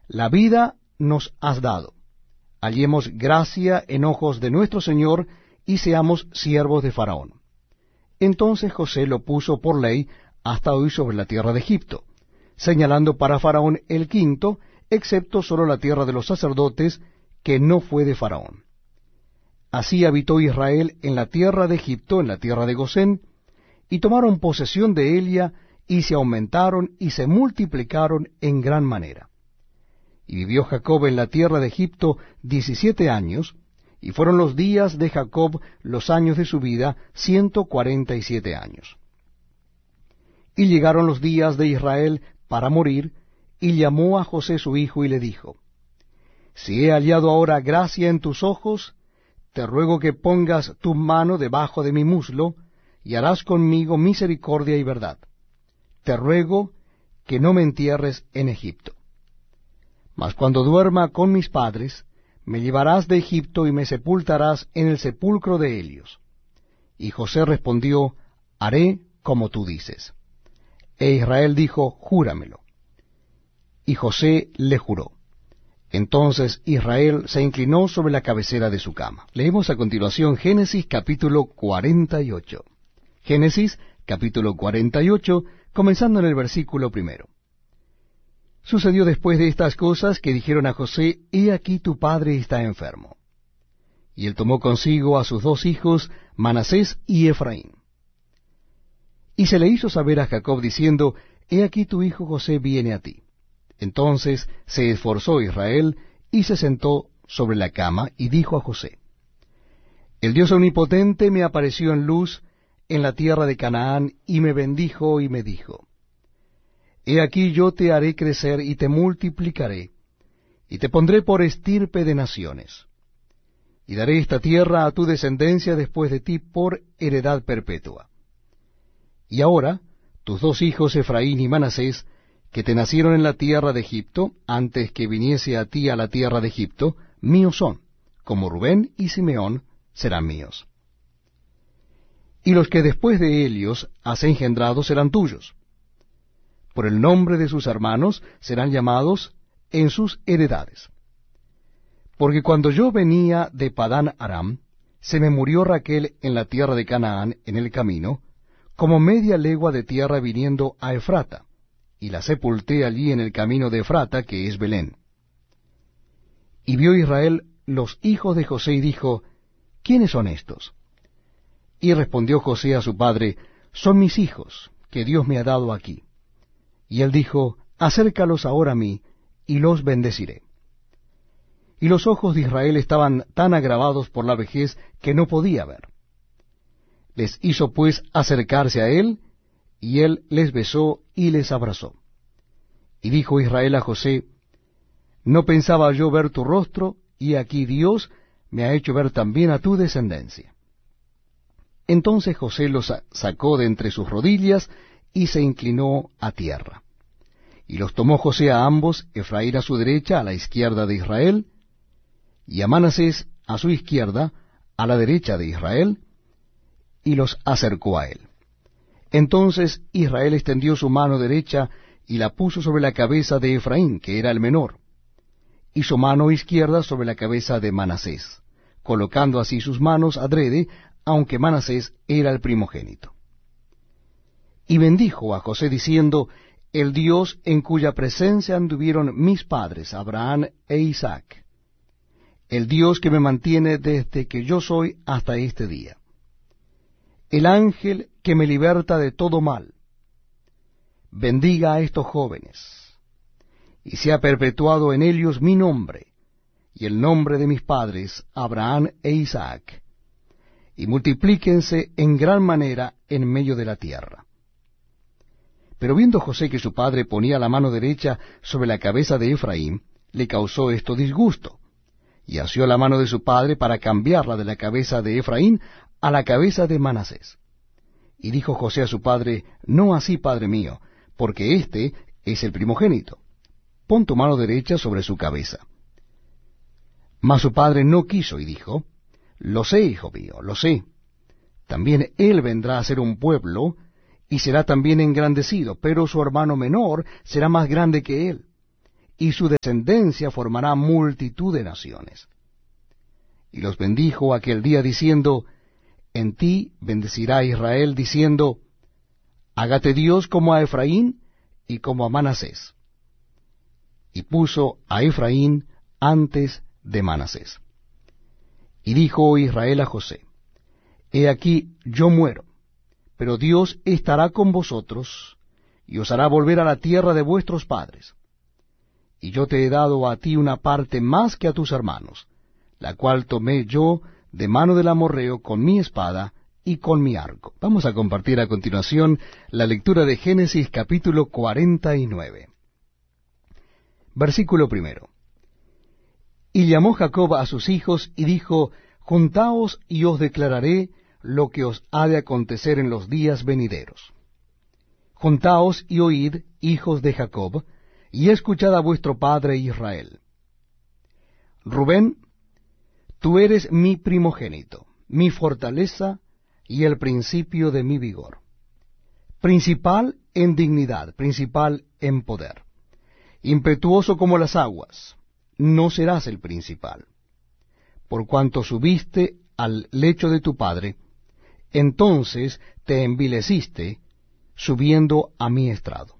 la vida nos has dado. Hallemos gracia en ojos de nuestro Señor, y seamos siervos de Faraón. Entonces José lo puso por ley hasta hoy sobre la tierra de Egipto, señalando para Faraón el quinto, excepto solo la tierra de los sacerdotes, que no fue de Faraón. Así habitó Israel en la tierra de Egipto, en la tierra de Gosén, y tomaron posesión de Elia, y se aumentaron y se multiplicaron en gran manera. Y vivió Jacob en la tierra de Egipto 17 años, y fueron los días de Jacob los años de su vida 147 años. Y llegaron los días de Israel para morir, y llamó a José su hijo y le dijo: Si he hallado ahora gracia en tus ojos, te ruego que pongas tu mano debajo de mi muslo, y harás conmigo misericordia y verdad. Te ruego que no me entierres en Egipto. Mas cuando duerma con mis padres, me llevarás de Egipto y me sepultarás en el sepulcro de ellos. Y José respondió: Haré como tú dices. E Israel dijo: Júramelo. Y José le juró. Entonces Israel se inclinó sobre la cabecera de su cama. Leemos a continuación Génesis capítulo 48. Génesis capítulo 48, comenzando en el versículo 1. Sucedió después de estas cosas que dijeron a José: He aquí tu padre está enfermo. Y él tomó consigo a sus 2 hijos, Manasés y Efraín. Y se le hizo saber a Jacob diciendo: He aquí tu hijo José viene a ti. Entonces se esforzó Israel, y se sentó sobre la cama, y dijo a José: El Dios omnipotente me apareció en luz en la tierra de Canaán, y me bendijo, y me dijo: He aquí yo te haré crecer, y te multiplicaré, y te pondré por estirpe de naciones. Y daré esta tierra a tu descendencia después de ti por heredad perpetua. Y ahora, tus 2 hijos Efraín y Manasés, que te nacieron en la tierra de Egipto, antes que viniese a ti a la tierra de Egipto, míos son, como Rubén y Simeón serán míos. Y los que después de ellos has engendrado serán tuyos. Por el nombre de sus hermanos serán llamados en sus heredades. Porque cuando yo venía de Padán Aram, se me murió Raquel en la tierra de Canaán en el camino, como media legua de tierra viniendo a Efrata, y la sepulté allí en el camino de Efrata, que es Belén. Y vio Israel los hijos de José, y dijo: ¿Quiénes son estos? Y respondió José a su padre: Son mis hijos, que Dios me ha dado aquí. Y él dijo: Acércalos ahora a mí, y los bendeciré. Y los ojos de Israel estaban tan agravados por la vejez que no podía ver. Les hizo pues acercarse a él, y él les besó y les abrazó. Y dijo Israel a José: No pensaba yo ver tu rostro, y aquí Dios me ha hecho ver también a tu descendencia. Entonces José los sacó de entre sus rodillas, y se inclinó a tierra. Y los tomó José a ambos, Efraín a su derecha, a la izquierda de Israel, y a Manasés a su izquierda, a la derecha de Israel, y los acercó a él. Entonces Israel extendió su mano derecha, y la puso sobre la cabeza de Efraín, que era el menor, y su mano izquierda sobre la cabeza de Manasés, colocando así sus manos adrede, aunque Manasés era el primogénito. Y bendijo a José diciendo: El Dios en cuya presencia anduvieron mis padres, Abraham e Isaac, el Dios que me mantiene desde que yo soy hasta este día, el ángel que me liberta de todo mal, bendiga a estos jóvenes, y sea perpetuado en ellos mi nombre, y el nombre de mis padres, Abraham e Isaac, y multiplíquense en gran manera en medio de la tierra. Pero viendo José que su padre ponía la mano derecha sobre la cabeza de Efraín, le causó esto disgusto, y asió la mano de su padre para cambiarla de la cabeza de Efraín a la cabeza de Manasés. Y dijo José a su padre: No así, padre mío, porque éste es el primogénito. Pon tu mano derecha sobre su cabeza. Mas su padre no quiso, y dijo: Lo sé, hijo mío, lo sé. También él vendrá a ser un pueblo, y será también engrandecido, pero su hermano menor será más grande que él. y su descendencia formará multitud de naciones. Y los bendijo aquel día diciendo, en ti bendecirá Israel, diciendo, hágate Dios como a Efraín y como a Manasés. Y puso a Efraín antes de Manasés. Y dijo Israel a José, he aquí yo muero, pero Dios estará con vosotros, y os hará volver a la tierra de vuestros padres. Y yo te he dado a ti una parte más que a tus hermanos, la cual tomé yo de mano del amorreo con mi espada y con mi arco. Vamos a compartir a continuación la lectura de Génesis capítulo 49. Versículo 1. Y llamó Jacob a sus hijos y dijo, juntaos y os declararé lo que os ha de acontecer en los días venideros. Juntaos y oíd, hijos de Jacob, y escuchad a vuestro padre Israel. Rubén, tú eres mi primogénito, mi fortaleza y el principio de mi vigor. Principal en dignidad, principal en poder. Impetuoso como las aguas, no serás el principal. Por cuanto subiste al lecho de tu padre, entonces te envileciste, subiendo a mi estrado.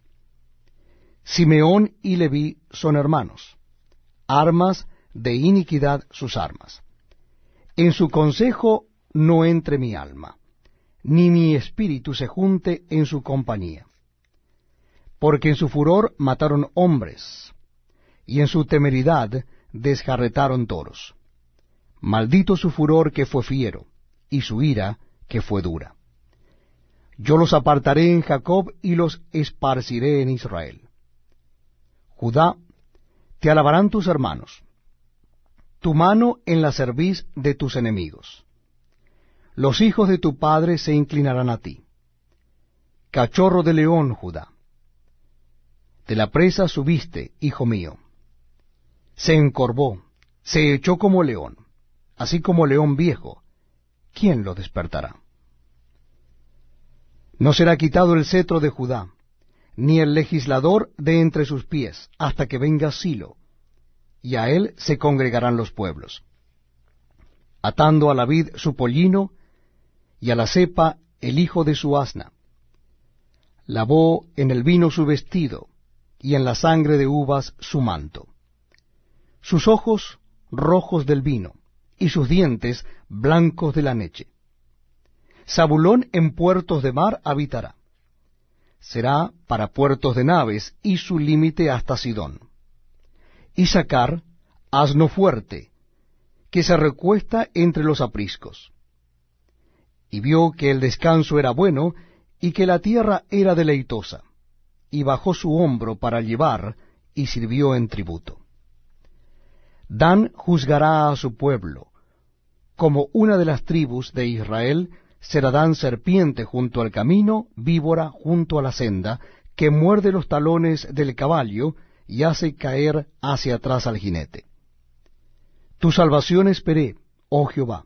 Simeón y Leví son hermanos, armas de iniquidad sus armas. En su consejo no entre mi alma, ni mi espíritu se junte en su compañía. Porque en su furor mataron hombres, y en su temeridad desjarretaron toros. Maldito su furor que fue fiero, y su ira que fue dura. Yo los apartaré en Jacob y los esparciré en Israel. Judá, te alabarán tus hermanos, tu mano en la cerviz de tus enemigos. Los hijos de tu padre se inclinarán a ti. Cachorro de león, Judá. De la presa subiste, hijo mío. Se encorvó, se echó como león, así como león viejo. ¿Quién lo despertará? No será quitado el cetro de Judá, ni el legislador de entre sus pies, hasta que venga Silo, y a él se congregarán los pueblos. Atando a la vid su pollino, y a la cepa el hijo de su asna. Lavó en el vino su vestido, y en la sangre de uvas su manto. Sus ojos rojos del vino, y sus dientes blancos de la leche. Zabulón en puertos de mar habitará. Será para puertos de naves, y su límite hasta Sidón. Issacar, asno fuerte, que se recuesta entre los apriscos. Y vio que el descanso era bueno, y que la tierra era deleitosa, y bajó su hombro para llevar, y sirvió en tributo. Dan juzgará a su pueblo, como una de las tribus de Israel, será Dan serpiente junto al camino, víbora junto a la senda, que muerde los talones del caballo, y hace caer hacia atrás al jinete. Tu salvación esperé, oh Jehová.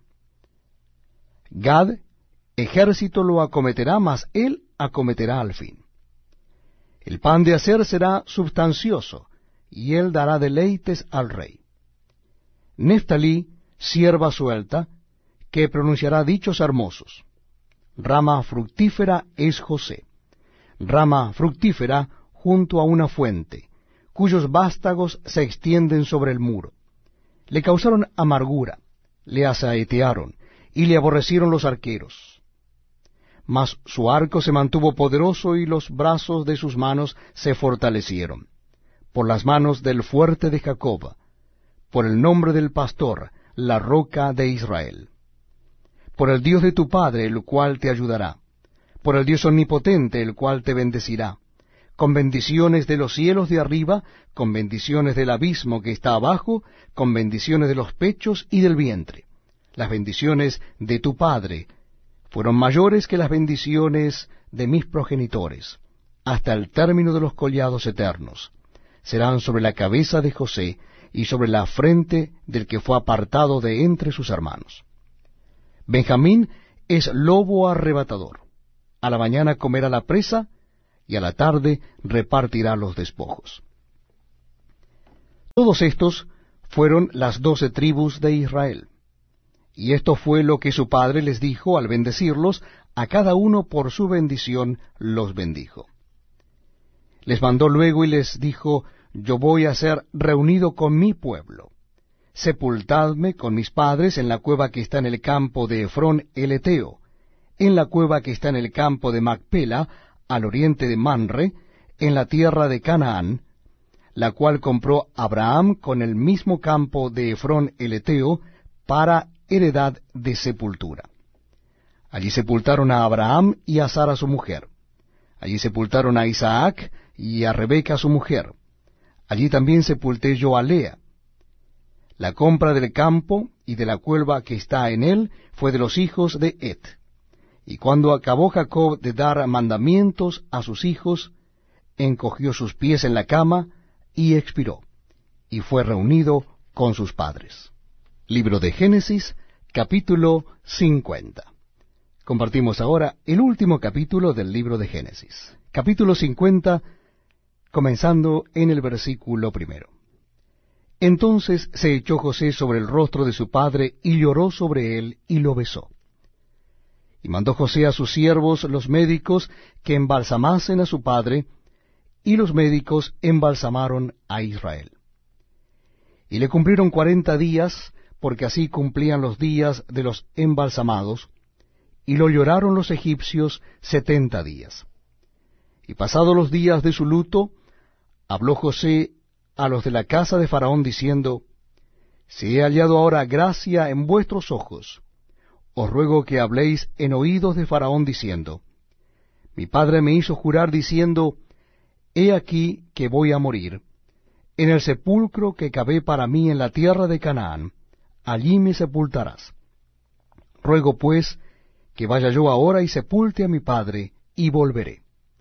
Gad, ejército lo acometerá, mas él acometerá al fin. El pan de aser será substancioso, y él dará deleites al rey. Neftalí, sierva suelta, que pronunciará dichos hermosos. Rama fructífera es José, rama fructífera junto a una fuente, cuyos vástagos se extienden sobre el muro. Le causaron amargura, le asaetearon, y le aborrecieron los arqueros. Mas su arco se mantuvo poderoso, y los brazos de sus manos se fortalecieron, por las manos del fuerte de Jacob, por el nombre del pastor, la roca de Israel. Por el Dios de tu padre, el cual te ayudará, por el Dios omnipotente, el cual te bendecirá, con bendiciones de los cielos de arriba, con bendiciones del abismo que está abajo, con bendiciones de los pechos y del vientre. Las bendiciones de tu padre fueron mayores que las bendiciones de mis progenitores, hasta el término de los collados eternos. Serán sobre la cabeza de José, y sobre la frente del que fue apartado de entre sus hermanos. Benjamín es lobo arrebatador. A la mañana comerá la presa, y a la tarde repartirá los despojos. Todos estos fueron las 12 tribus de Israel. Y esto fue lo que su padre les dijo al bendecirlos, a cada uno por su bendición los bendijo. Les mandó luego y les dijo: yo voy a ser reunido con mi pueblo. Sepultadme con mis padres en la cueva que está en el campo de Efrón el Eteo, en la cueva que está en el campo de Macpela, al oriente de Manre, en la tierra de Canaán, la cual compró Abraham con el mismo campo de Efrón el Eteo, para heredad de sepultura. Allí sepultaron a Abraham y a Sara su mujer. Allí sepultaron a Isaac y a Rebeca su mujer. Allí también sepulté yo a Lea. La compra del campo y de la cueva que está en él fue de los hijos de Et. Y cuando acabó Jacob de dar mandamientos a sus hijos, encogió sus pies en la cama y expiró, y fue reunido con sus padres. Libro de Génesis, capítulo 50. Compartimos ahora el último capítulo del libro de Génesis. Capítulo 50, comenzando en el versículo 1. Entonces se echó José sobre el rostro de su padre, y lloró sobre él, y lo besó. Y mandó José a sus siervos, los médicos, que embalsamasen a su padre, y los médicos embalsamaron a Israel. Y le cumplieron 40 días, porque así cumplían los días de los embalsamados, y lo lloraron los egipcios 70 días. Y pasados los días de su luto, habló José a los de la casa de Faraón, diciendo: si he hallado ahora gracia en vuestros ojos, os ruego que habléis en oídos de Faraón, diciendo: mi padre me hizo jurar, diciendo: he aquí que voy a morir, en el sepulcro que cavé para mí en la tierra de Canaán, allí me sepultarás. Ruego pues que vaya yo ahora y sepulte a mi padre, y volveré.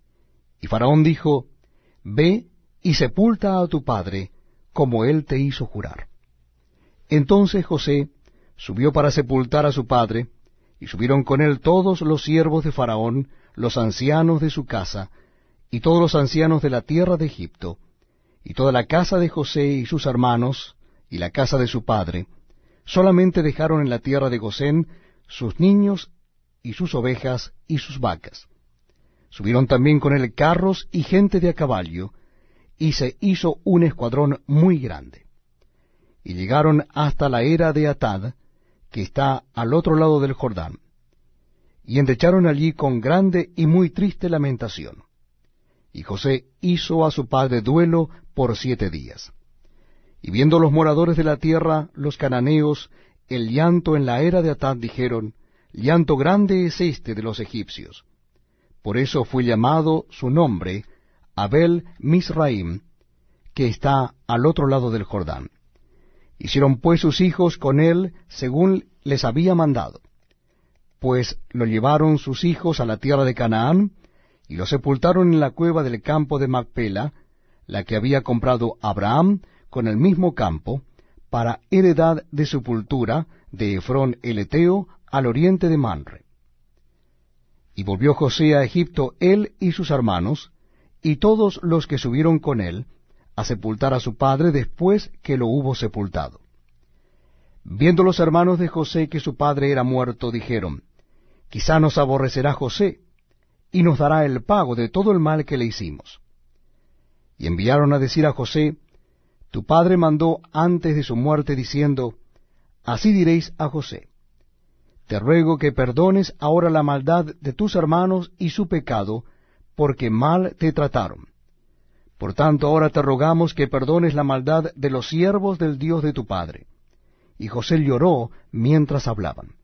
Y Faraón dijo: ve y sepulta a tu padre, como él te hizo jurar. Entonces José subió para sepultar a su padre, y subieron con él todos los siervos de Faraón, los ancianos de su casa, y todos los ancianos de la tierra de Egipto, y toda la casa de José y sus hermanos, y la casa de su padre. Solamente dejaron en la tierra de Gosén sus niños y sus ovejas y sus vacas. Subieron también con él carros y gente de a caballo, y se hizo un escuadrón muy grande. Y llegaron hasta la era de Atad, que está al otro lado del Jordán, y endecharon allí con grande y muy triste lamentación. Y José hizo a su padre duelo por 7 días. Y viendo los moradores de la tierra, los cananeos, el llanto en la era de Atad, dijeron: llanto grande es este de los egipcios. Por eso fue llamado su nombre Abel Misraim, que está al otro lado del Jordán. Hicieron pues sus hijos con él según les había mandado. Pues lo llevaron sus hijos a la tierra de Canaán, y lo sepultaron en la cueva del campo de Macpela, la que había comprado Abraham con el mismo campo, para heredad de sepultura de Efrón el Eteo, al oriente de Manre. Y volvió José a Egipto, él y sus hermanos, y todos los que subieron con él, a sepultar a su padre después que lo hubo sepultado. Viendo los hermanos de José que su padre era muerto, dijeron: quizá nos aborrecerá José, y nos dará el pago de todo el mal que le hicimos. Y enviaron a decir a José: tu padre mandó antes de su muerte, diciendo: así diréis a José: te ruego que perdones ahora la maldad de tus hermanos y su pecado, porque mal te trataron. Por tanto, ahora te rogamos que perdones la maldad de los siervos del Dios de tu padre. Y José lloró mientras hablaban.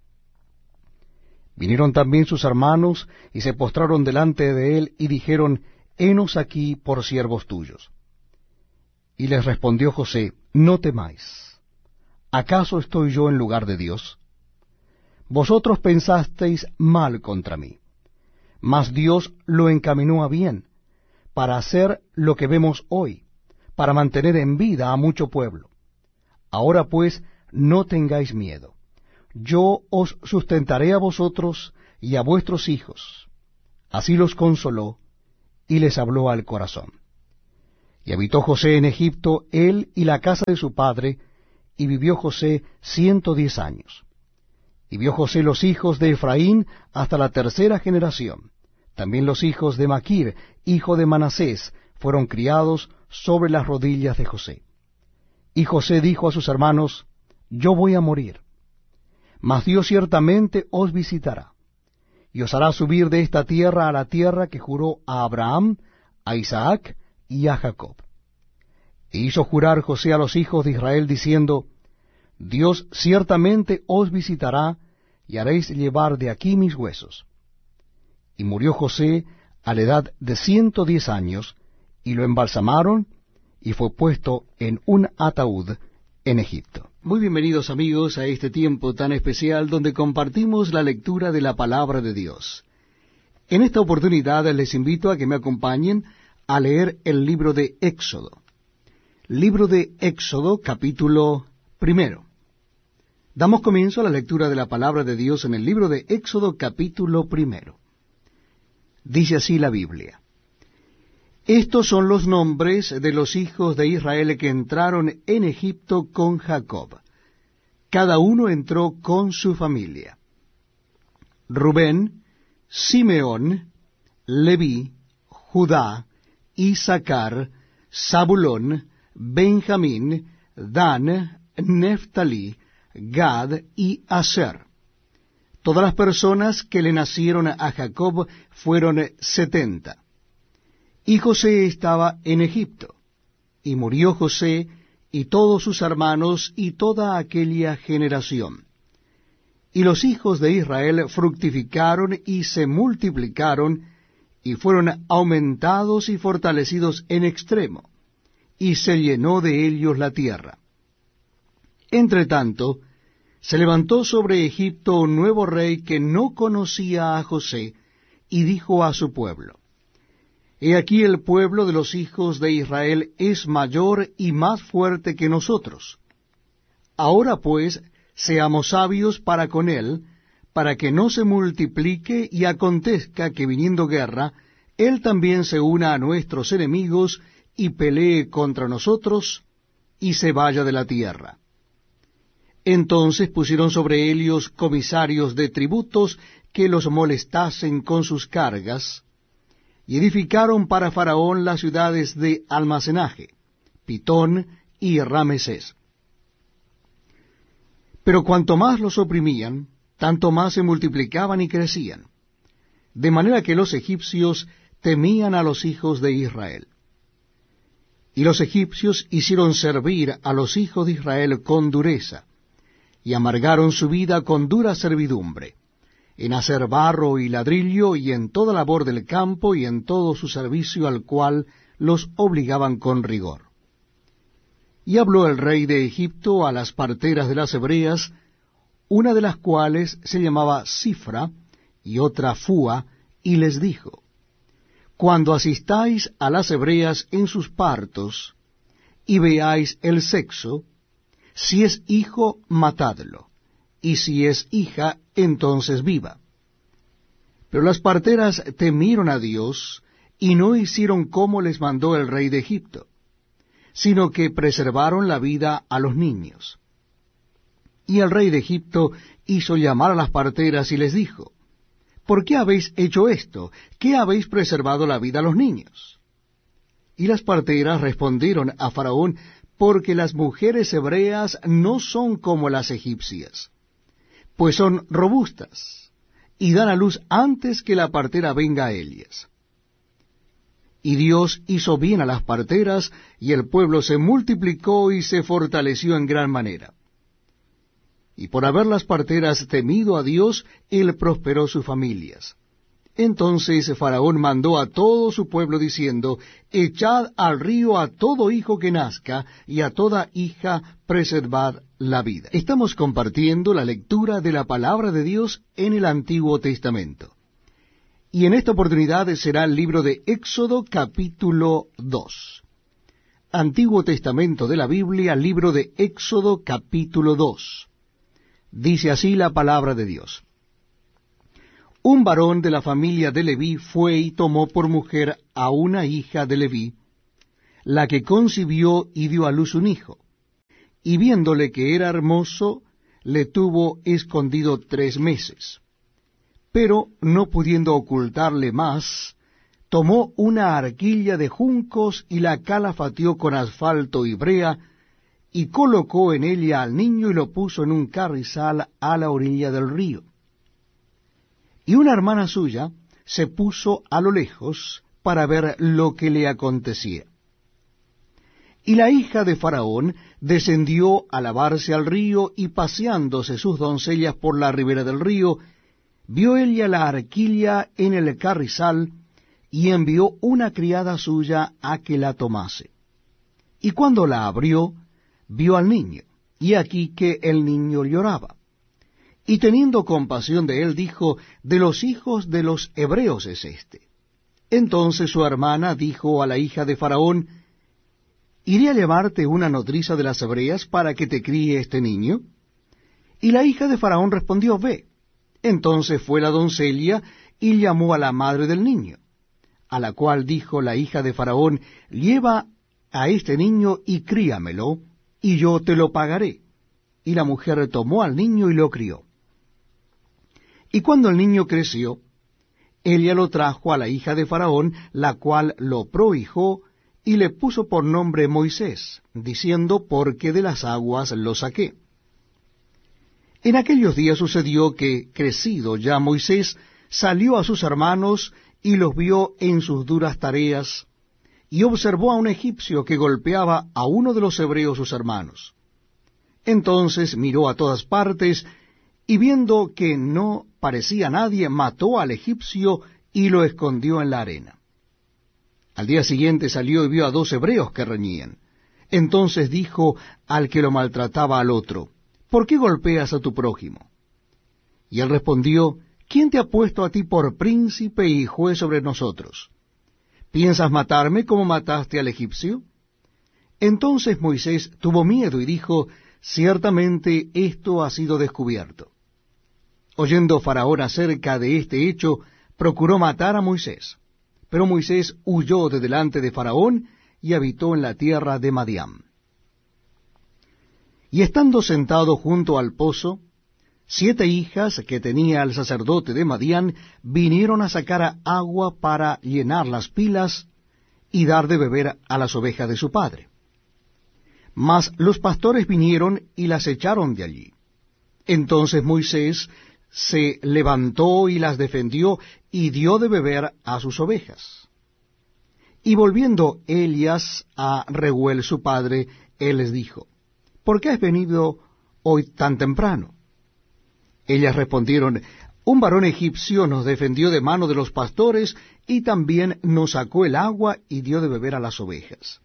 Vinieron también sus hermanos, y se postraron delante de él, y dijeron: henos aquí por siervos tuyos. Y les respondió José: no temáis. ¿Acaso estoy yo en lugar de Dios? Vosotros pensasteis mal contra mí, mas Dios lo encaminó a bien, para hacer lo que vemos hoy, para mantener en vida a mucho pueblo. Ahora pues, no tengáis miedo. Yo os sustentaré a vosotros y a vuestros hijos. Así los consoló, y les habló al corazón. Y habitó José en Egipto, él y la casa de su padre, y vivió José 110 años. Y vio José los hijos de Efraín hasta la tercera generación. También los hijos de Maquir, hijo de Manasés, fueron criados sobre las rodillas de José. Y José dijo a sus hermanos, yo voy a morir, mas Dios ciertamente os visitará, y os hará subir de esta tierra a la tierra que juró a Abraham, a Isaac y a Jacob. E hizo jurar José a los hijos de Israel, diciendo, Dios ciertamente os visitará, y haréis llevar de aquí mis huesos. Y murió José a la edad de 110 años, y lo embalsamaron, y fue puesto en un ataúd en Egipto. Muy bienvenidos amigos a este tiempo tan especial donde compartimos la lectura de la palabra de Dios. En esta oportunidad les invito a que me acompañen a leer el libro de Éxodo. Libro de Éxodo, capítulo 1. Damos comienzo a la lectura de la palabra de Dios en el libro de Éxodo, capítulo 1. Dice así la Biblia. Estos son los nombres de los hijos de Israel que entraron en Egipto con Jacob. Cada uno entró con su familia. Rubén, Simeón, Leví, Judá, Isaacar, Zabulón, Benjamín, Dan, Neftalí, Gad y Aser. Todas las personas que le nacieron a Jacob fueron 70. Y José estaba en Egipto, y murió José, y todos sus hermanos, y toda aquella generación. Y los hijos de Israel fructificaron y se multiplicaron, y fueron aumentados y fortalecidos en extremo, y se llenó de ellos la tierra. Entretanto, se levantó sobre Egipto un nuevo rey que no conocía a José, y dijo a su pueblo, He aquí el pueblo de los hijos de Israel es mayor y más fuerte que nosotros. Ahora pues, seamos sabios para con él, para que no se multiplique y acontezca que viniendo guerra, él también se una a nuestros enemigos y pelee contra nosotros y se vaya de la tierra. Entonces pusieron sobre ellos comisarios de tributos que los molestasen con sus cargas, y edificaron para Faraón las ciudades de almacenaje, Pitón y Ramesés. Pero cuanto más los oprimían, tanto más se multiplicaban y crecían, de manera que los egipcios temían a los hijos de Israel. Y los egipcios hicieron servir a los hijos de Israel con dureza, y amargaron su vida con dura servidumbre, en hacer barro y ladrillo, y en toda labor del campo, y en todo su servicio al cual los obligaban con rigor. Y habló el rey de Egipto a las parteras de las hebreas, una de las cuales se llamaba Sifra, y otra Fúa, y les dijo, Cuando asistáis a las hebreas en sus partos, y veáis el sexo, si es hijo, matadlo, y si es hija, entonces viva. Pero las parteras temieron a Dios, y no hicieron como les mandó el rey de Egipto, sino que preservaron la vida a los niños. Y el rey de Egipto hizo llamar a las parteras y les dijo, ¿Por qué habéis hecho esto? ¿Qué habéis preservado la vida a los niños? Y las parteras respondieron a Faraón, porque las mujeres hebreas no son como las egipcias, pues son robustas, y dan a luz antes que la partera venga a ellas. Y Dios hizo bien a las parteras, y el pueblo se multiplicó y se fortaleció en gran manera. Y por haber las parteras temido a Dios, él prosperó sus familias. Entonces Faraón mandó a todo su pueblo diciendo, Echad al río a todo hijo que nazca, y a toda hija preservad la vida. Estamos compartiendo la lectura de la palabra de Dios en el Antiguo Testamento. Y en esta oportunidad será el libro de Éxodo capítulo 2. Antiguo Testamento de la Biblia, libro de Éxodo capítulo 2. Dice así la palabra de Dios. Un varón de la familia de Leví fue y tomó por mujer a una hija de Leví, la que concibió y dio a luz un hijo. Y viéndole que era hermoso, le tuvo escondido 3 meses. Pero, no pudiendo ocultarle más, tomó una arquilla de juncos y la calafateó con asfalto y brea, y colocó en ella al niño y lo puso en un carrizal a la orilla del río. Y una hermana suya se puso a lo lejos para ver lo que le acontecía. Y la hija de Faraón descendió a lavarse al río, y paseándose sus doncellas por la ribera del río, vio ella la arquilla en el carrizal, y envió una criada suya a que la tomase. Y cuando la abrió, vio al niño, y aquí que el niño lloraba. Y teniendo compasión de él, dijo, de los hijos de los hebreos es este. Entonces su hermana dijo a la hija de Faraón, ¿iré a llevarte una nodriza de las hebreas para que te críe este niño? Y la hija de Faraón respondió, ve. Entonces fue la doncella y llamó a la madre del niño, a la cual dijo la hija de Faraón, lleva a este niño y críamelo, y yo te lo pagaré. Y la mujer tomó al niño y lo crió. Y cuando el niño creció, ella lo trajo a la hija de Faraón, la cual lo prohijó, y le puso por nombre Moisés, diciendo, porque de las aguas lo saqué. En aquellos días sucedió que, crecido ya Moisés, salió a sus hermanos, y los vio en sus duras tareas, y observó a un egipcio que golpeaba a uno de los hebreos sus hermanos. Entonces miró a todas partes, y viendo que no parecía nadie, mató al egipcio y lo escondió en la arena. Al día siguiente salió y vio a 2 hebreos que reñían. Entonces dijo al que lo maltrataba al otro, ¿por qué golpeas a tu prójimo? Y él respondió, ¿quién te ha puesto a ti por príncipe y juez sobre nosotros? ¿Piensas matarme como mataste al egipcio? Entonces Moisés tuvo miedo y dijo, ciertamente esto ha sido descubierto. Oyendo Faraón acerca de este hecho, procuró matar a Moisés. Pero Moisés huyó de delante de Faraón y habitó en la tierra de Madián. Y estando sentado junto al pozo, 7 hijas que tenía el sacerdote de Madián vinieron a sacar agua para llenar las pilas y dar de beber a las ovejas de su padre. Mas los pastores vinieron y las echaron de allí. Entonces Moisés se levantó y las defendió y dio de beber a sus ovejas. Y volviendo Elías a Reuel su padre, él les dijo, ¿por qué has venido hoy tan temprano? Ellas respondieron, un varón egipcio nos defendió de mano de los pastores, y también nos sacó el agua y dio de beber a las ovejas.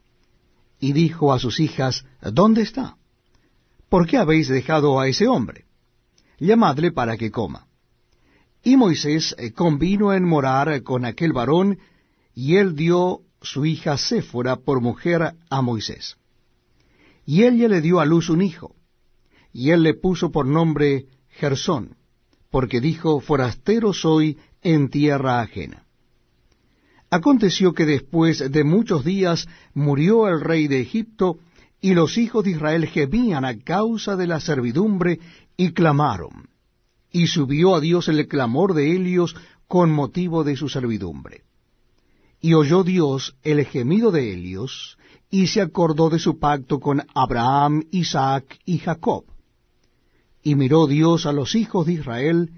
Y dijo a sus hijas, ¿dónde está? ¿Por qué habéis dejado a ese hombre? Llamadle para que coma. Y Moisés convino en morar con aquel varón, y él dio su hija Séfora por mujer a Moisés. Y ella le dio a luz un hijo, y él le puso por nombre Gersón, porque dijo, forastero soy en tierra ajena. Aconteció que después de muchos días murió el rey de Egipto, y los hijos de Israel gemían a causa de la servidumbre, y clamaron. Y subió a Dios el clamor de ellos con motivo de su servidumbre. Y oyó Dios el gemido de ellos, y se acordó de su pacto con Abraham, Isaac y Jacob. Y miró Dios a los hijos de Israel,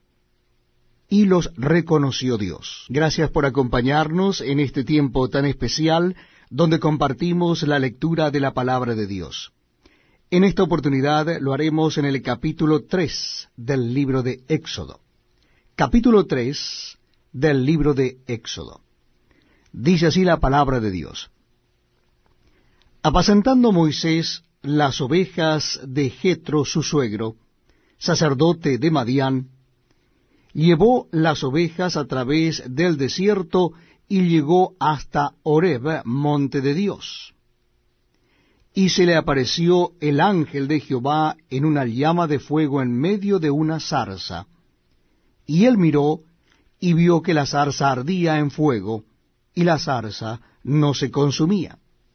y los reconoció Dios. Gracias por acompañarnos en este tiempo tan especial, donde compartimos la lectura de la palabra de Dios. En esta oportunidad lo haremos en el capítulo 3 del libro de Éxodo. Capítulo 3 del libro de Éxodo. Dice así la palabra de Dios. Apacentando Moisés las ovejas de Jetro su suegro, sacerdote de Madián, llevó las ovejas a través del desierto y llegó hasta Horeb, monte de Dios. Y se le apareció el ángel de Jehová en una llama de fuego en medio de una zarza. Y él miró y vio que la zarza ardía en fuego, y la zarza no se consumía.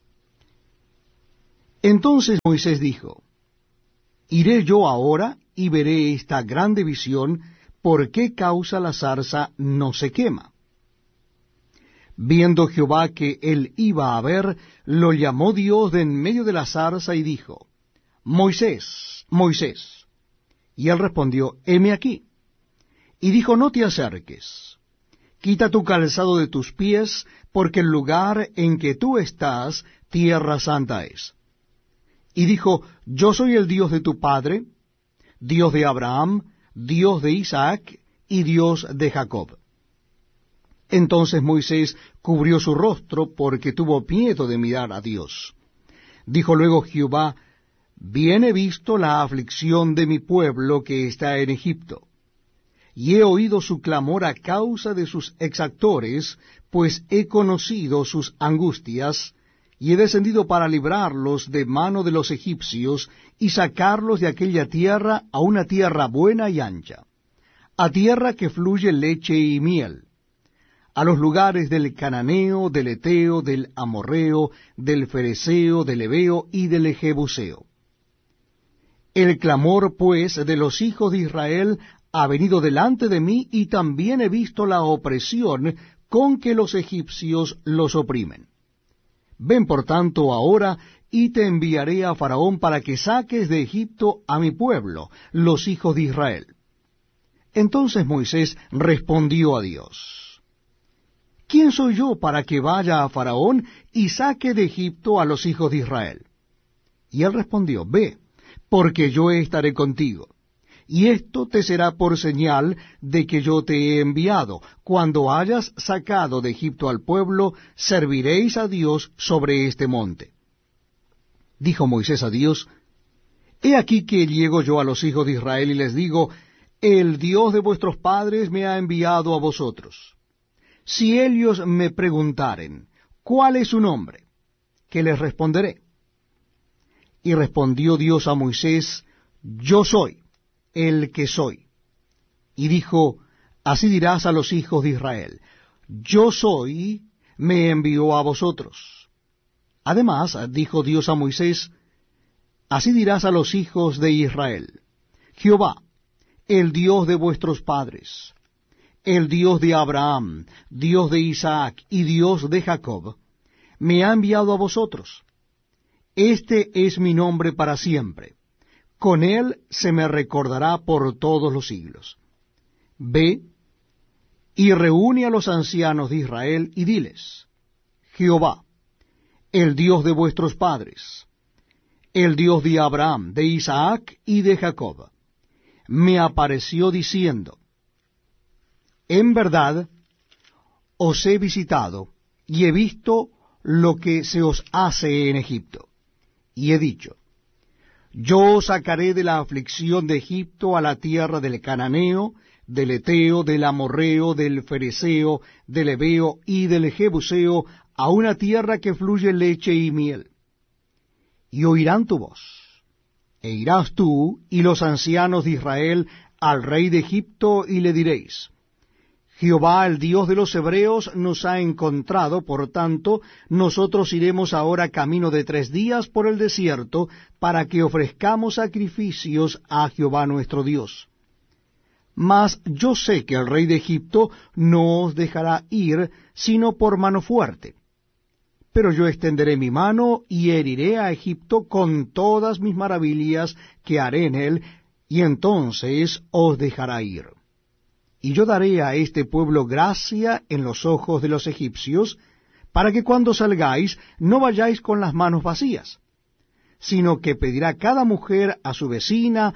Entonces Moisés dijo, iré yo ahora y veré esta grande visión, por qué causa la zarza no se quema. Viendo Jehová que él iba a ver, lo llamó Dios de en medio de la zarza y dijo, Moisés, Moisés. Y él respondió, heme aquí. Y dijo, no te acerques, quita tu calzado de tus pies, porque el lugar en que tú estás, tierra santa es. Y dijo, yo soy el Dios de tu padre, Dios de Abraham, Dios de Isaac y Dios de Jacob. Entonces Moisés cubrió su rostro porque tuvo miedo de mirar a Dios. Dijo luego Jehová, bien he visto la aflicción de mi pueblo que está en Egipto, y he oído su clamor a causa de sus exactores, pues he conocido sus angustias, y he descendido para librarlos de mano de los egipcios, y sacarlos de aquella tierra a una tierra buena y ancha, a tierra que fluye leche y miel, a los lugares del cananeo, del eteo, del amorreo, del fereceo, del heveo y del jebuseo. El clamor, pues, de los hijos de Israel ha venido delante de mí, y también he visto la opresión con que los egipcios los oprimen. Ven por tanto ahora, y te enviaré a Faraón para que saques de Egipto a mi pueblo, los hijos de Israel. Entonces Moisés respondió a Dios, ¿quién soy yo para que vaya a Faraón y saque de Egipto a los hijos de Israel? Y él respondió, ve, porque yo estaré contigo. Y esto te será por señal de que yo te he enviado. Cuando hayas sacado de Egipto al pueblo, serviréis a Dios sobre este monte. Dijo Moisés a Dios, he aquí que llego yo a los hijos de Israel y les digo, el Dios de vuestros padres me ha enviado a vosotros. Si ellos me preguntaren, ¿cuál es su nombre?, ¿qué les responderé? Y respondió Dios a Moisés, yo soy el que soy. Y dijo, así dirás a los hijos de Israel, yo soy, me envió a vosotros. Además, dijo Dios a Moisés, así dirás a los hijos de Israel, Jehová, el Dios de vuestros padres, el Dios de Abraham, Dios de Isaac y Dios de Jacob, me ha enviado a vosotros. Este es mi nombre para siempre. Con él se me recordará por todos los siglos. Ve y reúne a los ancianos de Israel y diles, Jehová, el Dios de vuestros padres, el Dios de Abraham, de Isaac y de Jacob, me apareció diciendo, en verdad os he visitado y he visto lo que se os hace en Egipto. Y he dicho, yo os sacaré de la aflicción de Egipto a la tierra del cananeo, del eteo, del amorreo, del fereceo, del heveo y del jebuseo, a una tierra que fluye leche y miel. Y oirán tu voz, e irás tú y los ancianos de Israel al rey de Egipto, y le diréis, Jehová, el Dios de los hebreos, nos ha encontrado, por tanto, nosotros iremos ahora camino de 3 días por el desierto, para que ofrezcamos sacrificios a Jehová nuestro Dios. Mas yo sé que el rey de Egipto no os dejará ir, sino por mano fuerte. Pero yo extenderé mi mano y heriré a Egipto con todas mis maravillas que haré en él, y entonces os dejará ir. Y yo daré a este pueblo gracia en los ojos de los egipcios, para que cuando salgáis no vayáis con las manos vacías, sino que pedirá cada mujer a su vecina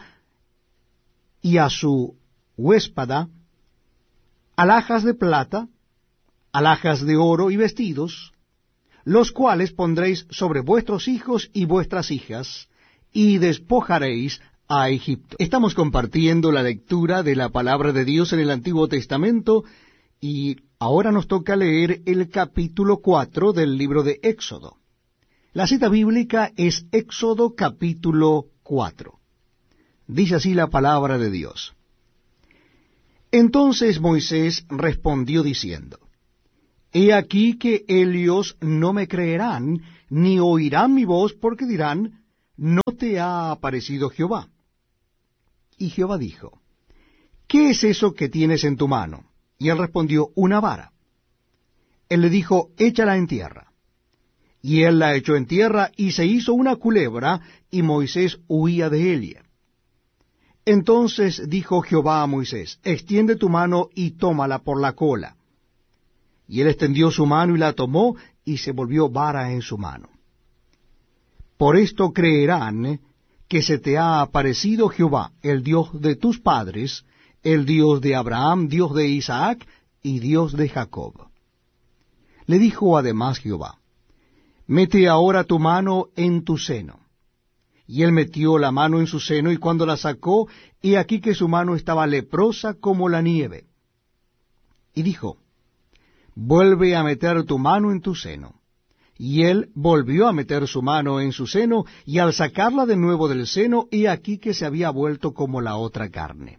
y a su huéspada alhajas de plata, alhajas de oro y vestidos, los cuales pondréis sobre vuestros hijos y vuestras hijas, y despojaréis a Egipto. Estamos compartiendo la lectura de la palabra de Dios en el Antiguo Testamento, y ahora nos toca leer el capítulo 4 del libro de Éxodo. La cita bíblica es Éxodo capítulo 4. Dice así la palabra de Dios. Entonces Moisés respondió diciendo, He aquí que ellos no me creerán, ni oirán mi voz, porque dirán, ¿no te ha aparecido Jehová? Y Jehová dijo, ¿qué es eso que tienes en tu mano? Y él respondió, una vara. Él le dijo, échala en tierra. Y él la echó en tierra, y se hizo una culebra, y Moisés huía de ella. Entonces dijo Jehová a Moisés, extiende tu mano y tómala por la cola. Y él extendió su mano y la tomó, y se volvió vara en su mano. Por esto creerán que se te ha aparecido Jehová, el Dios de tus padres, el Dios de Abraham, Dios de Isaac y Dios de Jacob. Le dijo además Jehová, mete ahora tu mano en tu seno. Y él metió la mano en su seno, y cuando la sacó, he aquí que su mano estaba leprosa como la nieve. Y dijo, vuelve a meter tu mano en tu seno. Y él volvió a meter su mano en su seno, y al sacarla de nuevo del seno, he aquí que se había vuelto como la otra carne.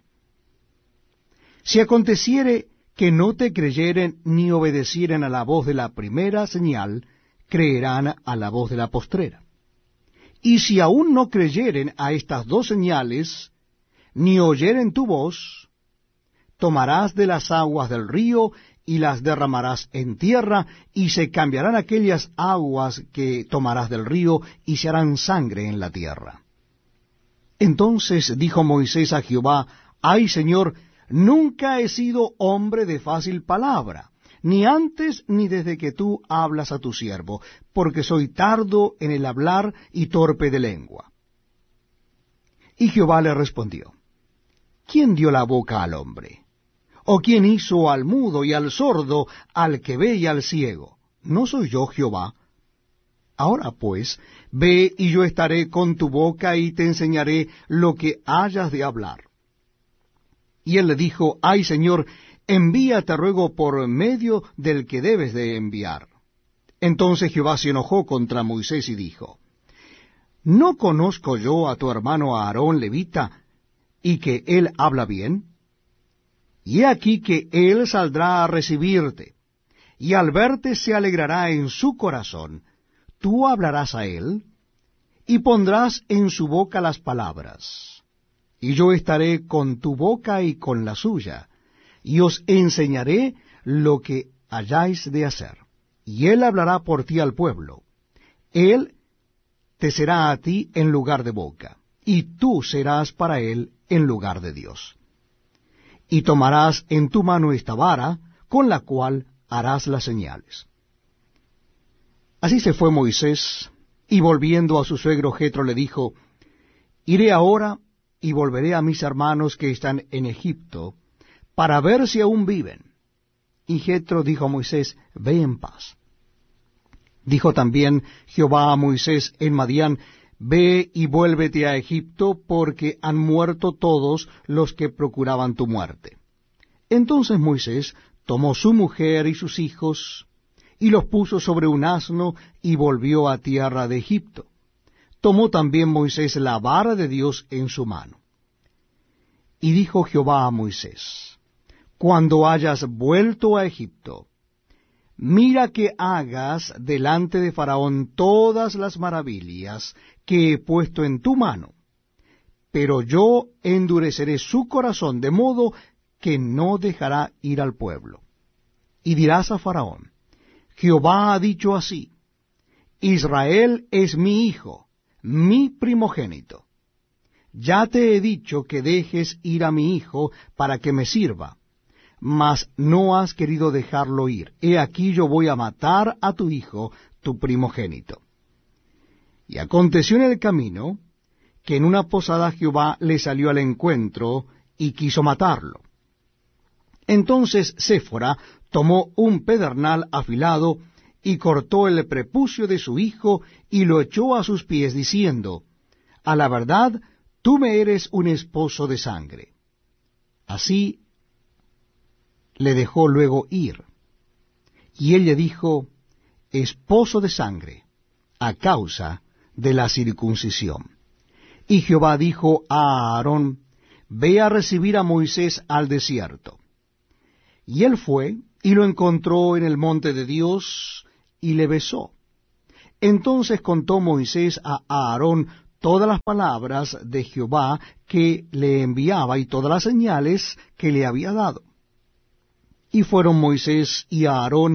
Si aconteciere que no te creyeren ni obedecieren a la voz de la primera señal, creerán a la voz de la postrera. Y si aún no creyeren a estas dos señales, ni oyeren tu voz, tomarás de las aguas del río, y las derramarás en tierra, y se cambiarán aquellas aguas que tomarás del río, y se harán sangre en la tierra. Entonces dijo Moisés a Jehová, ay Señor, nunca he sido hombre de fácil palabra, ni antes ni desde que tú hablas a tu siervo, porque soy tardo en el hablar y torpe de lengua. Y Jehová le respondió, ¿quién dio la boca al hombre? ¿O quién hizo al mudo y al sordo, al que ve y al ciego? ¿No soy yo Jehová? Ahora pues, ve y yo estaré con tu boca y te enseñaré lo que hayas de hablar. Y él le dijo, ay Señor, envíate ruego por medio del que debes de enviar. Entonces Jehová se enojó contra Moisés y dijo, ¿no conozco yo a tu hermano Aarón levita, y que él habla bien? Y he aquí que él saldrá a recibirte, y al verte se alegrará en su corazón. Tú hablarás a él, y pondrás en su boca las palabras. Y yo estaré con tu boca y con la suya, y os enseñaré lo que hayáis de hacer. Y él hablará por ti al pueblo. Él te será a ti en lugar de boca, y tú serás para él en lugar de Dios. Y tomarás en tu mano esta vara, con la cual harás las señales. Así se fue Moisés, y volviendo a su suegro Jetro le dijo, iré ahora y volveré a mis hermanos que están en Egipto, para ver si aún viven. Y Jetro dijo a Moisés, ve en paz. Dijo también Jehová a Moisés en Madián, ve y vuélvete a Egipto, porque han muerto todos los que procuraban tu muerte. Entonces Moisés tomó su mujer y sus hijos, y los puso sobre un asno, y volvió a tierra de Egipto. Tomó también Moisés la vara de Dios en su mano. Y dijo Jehová a Moisés, cuando hayas vuelto a Egipto, mira que hagas delante de Faraón todas las maravillas que he puesto en tu mano, pero yo endureceré su corazón de modo que no dejará ir al pueblo. Y dirás a Faraón, Jehová ha dicho así, Israel es mi hijo, mi primogénito. Ya te he dicho que dejes ir a mi hijo para que me sirva, mas no has querido dejarlo ir. He aquí yo voy a matar a tu hijo, tu primogénito. Y aconteció en el camino, que en una posada Jehová le salió al encuentro, y quiso matarlo. Entonces Séfora tomó un pedernal afilado, y cortó el prepucio de su hijo, y lo echó a sus pies, diciendo, a la verdad, tú me eres un esposo de sangre. Así le dejó luego ir. Y ella dijo, esposo de sangre, a causa de la circuncisión. Y Jehová dijo a Aarón, ve a recibir a Moisés al desierto. Y él fue, y lo encontró en el monte de Dios, y le besó. Entonces contó Moisés a Aarón todas las palabras de Jehová que le enviaba y todas las señales que le había dado. Y fueron Moisés y Aarón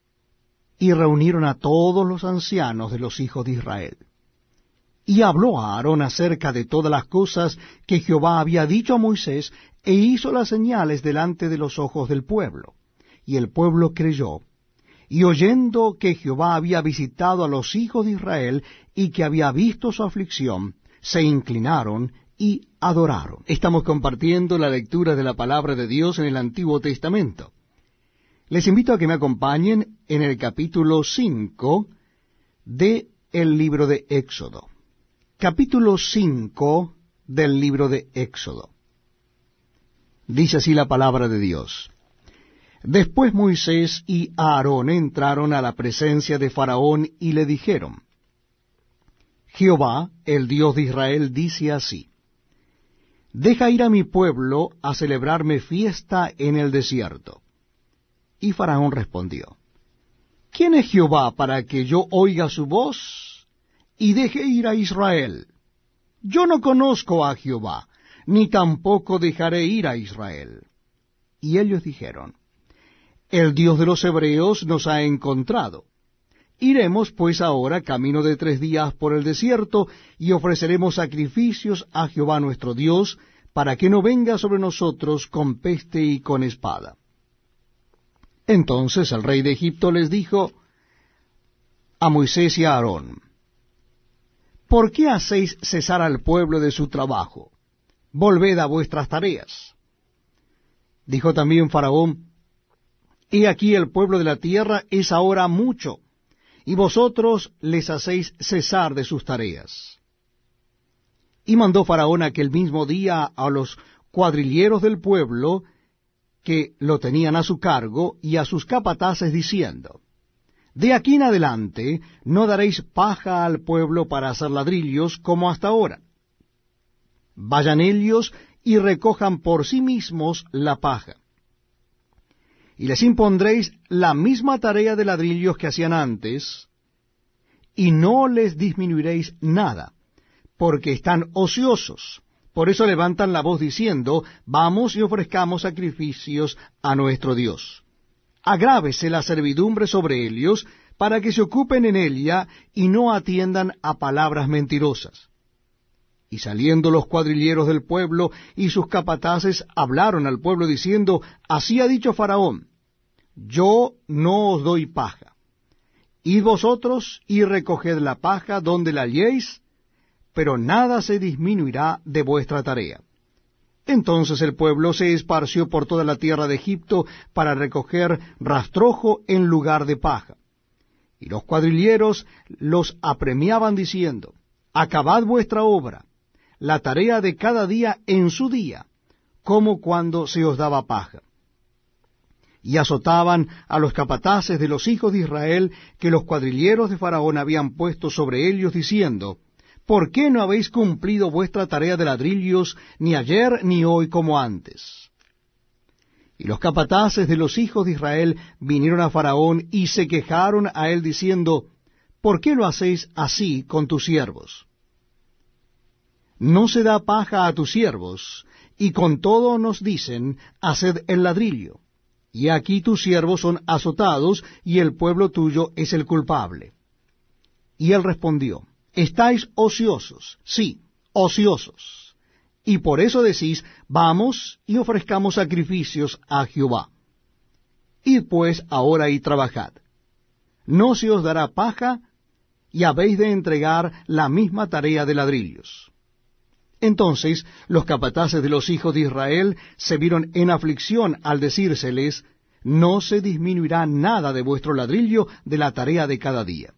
y reunieron a todos los ancianos de los hijos de Israel. Y habló a Aarón acerca de todas las cosas que Jehová había dicho a Moisés, e hizo las señales delante de los ojos del pueblo. Y el pueblo creyó. Y oyendo que Jehová había visitado a los hijos de Israel, y que había visto su aflicción, se inclinaron y adoraron. Estamos compartiendo la lectura de la palabra de Dios en el Antiguo Testamento. Les invito a que me acompañen en el capítulo 5 del libro de Éxodo. Capítulo 5 del libro de Éxodo. Dice así la palabra de Dios. Después Moisés y Aarón entraron a la presencia de Faraón y le dijeron, Jehová, el Dios de Israel, dice así, deja ir a mi pueblo a celebrarme fiesta en el desierto. Y Faraón respondió, ¿quién es Jehová para que yo oiga su voz y deje ir a Israel? Yo no conozco a Jehová, ni tampoco dejaré ir a Israel. Y ellos dijeron, el Dios de los hebreos nos ha encontrado. Iremos pues ahora camino de 3 días por el desierto, y ofreceremos sacrificios a Jehová nuestro Dios, para que no venga sobre nosotros con peste y con espada. Entonces el rey de Egipto les dijo a Moisés y a Aarón, ¿por qué hacéis cesar al pueblo de su trabajo? Volved a vuestras tareas. Dijo también Faraón, he aquí el pueblo de la tierra es ahora mucho, y vosotros les hacéis cesar de sus tareas. Y mandó Faraón aquel mismo día a los cuadrilleros del pueblo que lo tenían a su cargo y a sus capataces diciendo, de aquí en adelante no daréis paja al pueblo para hacer ladrillos como hasta ahora. Vayan ellos y recojan por sí mismos la paja. Y les impondréis la misma tarea de ladrillos que hacían antes, y no les disminuiréis nada, porque están ociosos. Por eso levantan la voz diciendo, vamos y ofrezcamos sacrificios a nuestro Dios. Agrávese la servidumbre sobre ellos, para que se ocupen en ella y no atiendan a palabras mentirosas. Y saliendo los cuadrilleros del pueblo y sus capataces hablaron al pueblo diciendo, así ha dicho Faraón, yo no os doy paja. Id vosotros y recoged la paja donde la halléis, pero nada se disminuirá de vuestra tarea. Entonces el pueblo se esparció por toda la tierra de Egipto para recoger rastrojo en lugar de paja. Y los cuadrilleros los apremiaban diciendo, acabad vuestra obra, la tarea de cada día en su día, como cuando se os daba paja. Y azotaban a los capataces de los hijos de Israel que los cuadrilleros de Faraón habían puesto sobre ellos, diciendo, ¿por qué no habéis cumplido vuestra tarea de ladrillos, ni ayer ni hoy como antes? Y los capataces de los hijos de Israel vinieron a Faraón y se quejaron a él diciendo, ¿por qué lo hacéis así con tus siervos? No se da paja a tus siervos, y con todo nos dicen, haced el ladrillo. Y aquí tus siervos son azotados, y el pueblo tuyo es el culpable. Y él respondió, estáis ociosos, sí, ociosos. Y por eso decís, vamos y ofrezcamos sacrificios a Jehová. Id pues ahora y trabajad. No se os dará paja, y habéis de entregar la misma tarea de ladrillos. Entonces los capataces de los hijos de Israel se vieron en aflicción al decírseles, no se disminuirá nada de vuestro ladrillo de la tarea de cada día.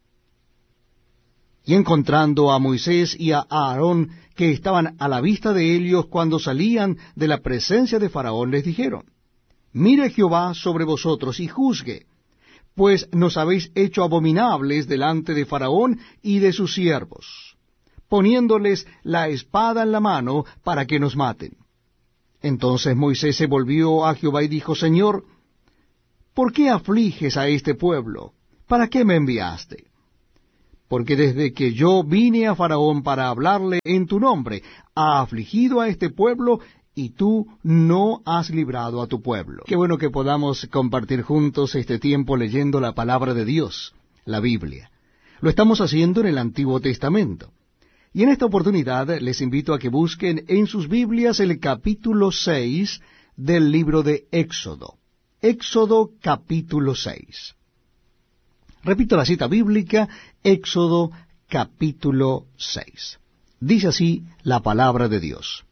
Y encontrando a Moisés y a Aarón, que estaban a la vista de ellos cuando salían de la presencia de Faraón, les dijeron, mire Jehová sobre vosotros y juzgue, pues nos habéis hecho abominables delante de Faraón y de sus siervos, poniéndoles la espada en la mano para que nos maten. Entonces Moisés se volvió a Jehová y dijo, Señor, ¿por qué afliges a este pueblo? ¿Para qué me enviaste? Porque desde que yo vine a Faraón para hablarle en tu nombre, ha afligido a este pueblo, y tú no has librado a tu pueblo. Qué bueno que podamos compartir juntos este tiempo leyendo la palabra de Dios, la Biblia. Lo estamos haciendo en el Antiguo Testamento. Y en esta oportunidad les invito a que busquen en sus Biblias el capítulo 6 del libro de Éxodo. Éxodo capítulo 6. Repito la cita bíblica, Éxodo capítulo 6. Dice así la palabra de Dios.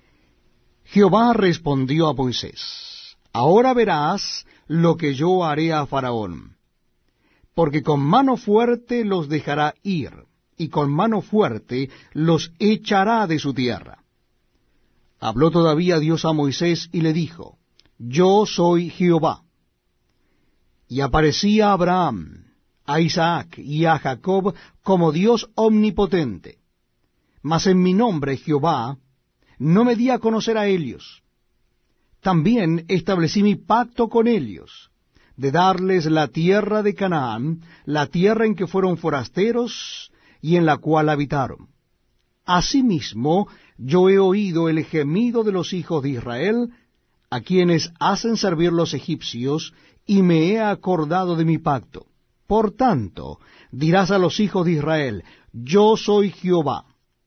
Jehová respondió a Moisés, ahora verás lo que yo haré a Faraón, porque con mano fuerte los dejará ir, y con mano fuerte los echará de su tierra. Habló todavía Dios a Moisés y le dijo, yo soy Jehová. Y aparecía a Abraham, a Isaac y a Jacob como Dios omnipotente. Mas en mi nombre, Jehová, no me di a conocer a ellos. También establecí mi pacto con ellos, de darles la tierra de Canaán, la tierra en que fueron forasteros y en la cual habitaron. Asimismo, yo he oído el gemido de los hijos de Israel, a quienes hacen servir los egipcios, y me he acordado de mi pacto. Por tanto, dirás a los hijos de Israel, yo soy Jehová,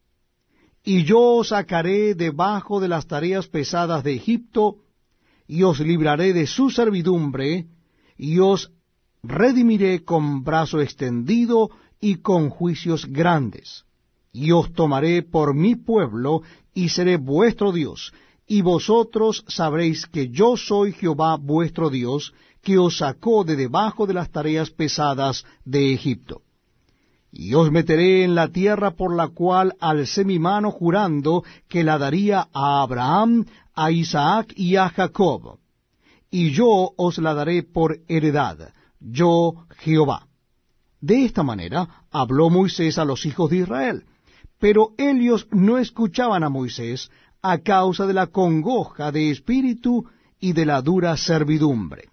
y yo os sacaré debajo de las tareas pesadas de Egipto, y os libraré de su servidumbre, y os redimiré con brazo extendido y con juicios grandes. Y os tomaré por mi pueblo, y seré vuestro Dios, y vosotros sabréis que yo soy Jehová vuestro Dios, que os sacó de debajo de las tareas pesadas de Egipto. Y os meteré en la tierra por la cual alcé mi mano jurando que la daría a Abraham, a Isaac y a Jacob. Y yo os la daré por heredad, yo Jehová. De esta manera habló Moisés a los hijos de Israel, pero ellos no escuchaban a Moisés a causa de la congoja de espíritu y de la dura servidumbre.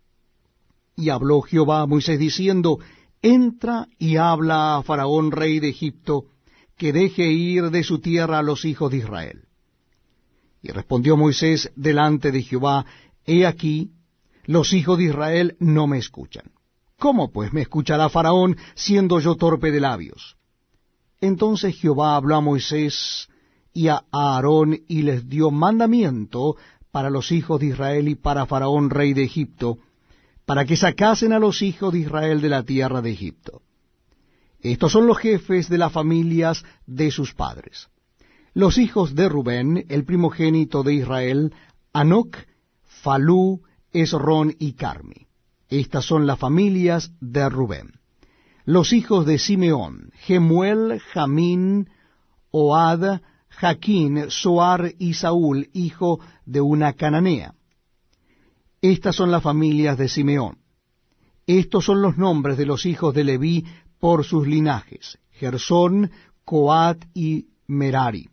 Y habló Jehová a Moisés diciendo, entra y habla a Faraón rey de Egipto, que deje ir de su tierra a los hijos de Israel. Y respondió Moisés delante de Jehová, he aquí, los hijos de Israel no me escuchan. ¿Cómo pues me escuchará Faraón, siendo yo torpe de labios? Entonces Jehová habló a Moisés y a Aarón, y les dio mandamiento para los hijos de Israel y para Faraón rey de Egipto, para que sacasen a los hijos de Israel de la tierra de Egipto. Estos son los jefes de las familias de sus padres. Los hijos de Rubén, el primogénito de Israel, Anoc, Falú, Esrón y Carmi. Estas son las familias de Rubén. Los hijos de Simeón, Gemuel, Jamín, Ohad, Jaquín, Soar y Saúl, hijo de una cananea. Estas son las familias de Simeón. Estos son los nombres de los hijos de Leví por sus linajes, Gersón, Coat y Merari.